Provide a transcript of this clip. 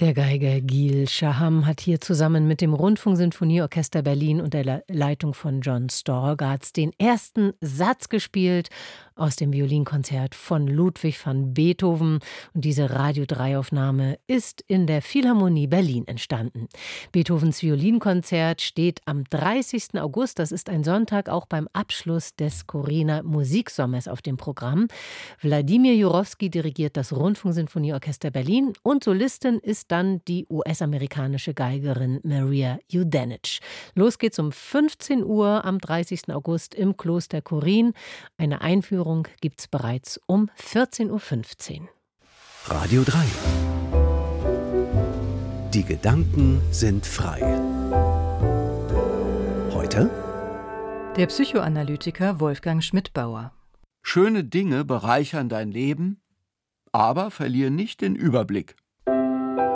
Der Geiger Gil Shaham hat hier zusammen mit dem Rundfunksinfonieorchester Berlin und der Leitung von John Storgats den ersten Satz gespielt aus dem Violinkonzert von Ludwig van Beethoven. Und diese Radio-3-Aufnahme ist in der Philharmonie Berlin entstanden. Beethovens Violinkonzert steht am 30. August, das ist ein Sonntag, auch beim Abschluss des Corina Musiksommers auf dem Programm. Wladimir Jurowski dirigiert das Rundfunksinfonieorchester Berlin und Solistin ist dann die US-amerikanische Geigerin Maria Yudenich. Los geht's um 15 Uhr am 30. August im Kloster Chorin. Eine Einführung gibt's bereits um 14.15 Uhr. Radio 3. Die Gedanken sind frei. Heute der Psychoanalytiker Wolfgang Schmidbauer. Schöne Dinge bereichern dein Leben, aber verlier nicht den Überblick.